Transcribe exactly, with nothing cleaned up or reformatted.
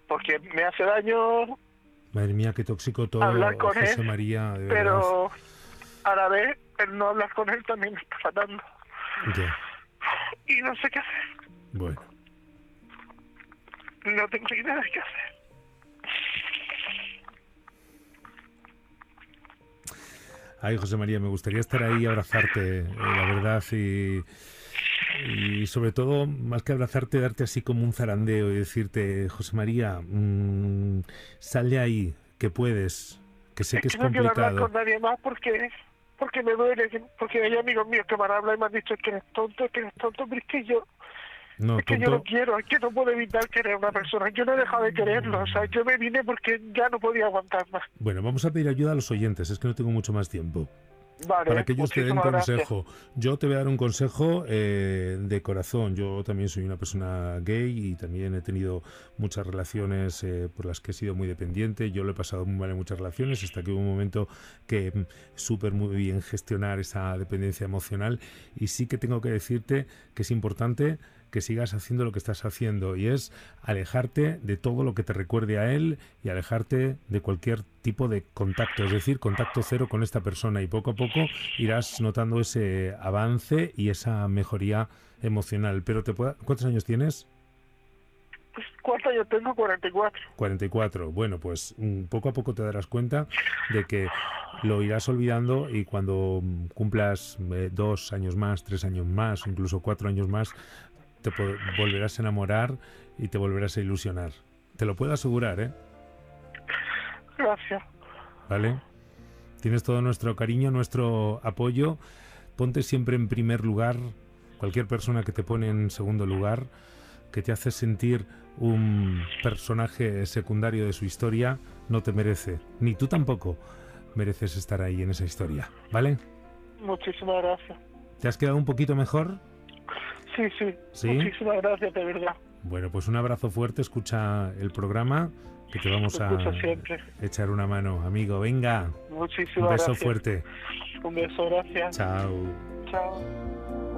porque me hace daño. Madre mía, qué tóxico todo, Hablar con José él, María, de pero verdad. a la vez el no hablar con él también me está faltando. Ya, Y no sé qué hacer. bueno. No tengo idea de qué hacer. Ay, José María, me gustaría estar ahí y abrazarte, eh, la verdad, y, y sobre todo, más que abrazarte, darte así como un zarandeo y decirte, José María, mmm, sal de ahí, que puedes, que sé Es que es que no quiero hablar complicado. con nadie más porque porque me duele, que- porque hay amigos míos que me han hablado y me han dicho que eres tonto, que eres tonto, pero es que yo, No, es que yo no tonto. quiero, es que no puedo evitar querer a una persona. Yo no he dejado de quererlo, o sea, yo me vine porque ya no podía aguantar más. Bueno, vamos a pedir ayuda a los oyentes, es que no tengo mucho más tiempo. Para Vale, que ellos te den muchísimas gracias. consejo. Yo te voy a dar un consejo eh, de corazón. Yo también soy una persona gay y también he tenido muchas relaciones eh, por las que he sido muy dependiente. Yo lo he pasado muy mal en muchas relaciones hasta que hubo un momento que mm, supe muy bien gestionar esa dependencia emocional. Y sí que tengo que decirte que es importante que sigas haciendo lo que estás haciendo, y es alejarte de todo lo que te recuerde a él y alejarte de cualquier tipo de contacto, es decir, contacto cero con esta persona, y poco a poco irás notando ese avance y esa mejoría emocional. Pero te pueda... ¿Cuántos años tienes? Pues, ¿cuántos años tengo? cuarenta y cuatro. cuarenta y cuatro. Bueno, pues mm, poco a poco te darás cuenta de que lo irás olvidando, y cuando mm, cumplas eh, dos años más, tres años más, o incluso cuatro años más, te po- volverás a enamorar y te volverás a ilusionar. Te lo puedo asegurar, ¿eh? Gracias. ¿Vale? Tienes todo nuestro cariño, nuestro apoyo. Ponte siempre en primer lugar. Cualquier persona que te pone en segundo lugar, que te hace sentir un personaje secundario de su historia, no te merece. Ni tú tampoco mereces estar ahí en esa historia, ¿vale? Muchísimas gracias. ¿Te has quedado un poquito mejor? Sí, sí, ¿Sí? muchísimas gracias, de verdad. Bueno, pues un abrazo fuerte, escucha el programa, que te vamos Lo a escucho siempre. echar una mano, amigo. Venga, un Muchísimas beso gracias. fuerte. Un beso, gracias. Chao. Chao.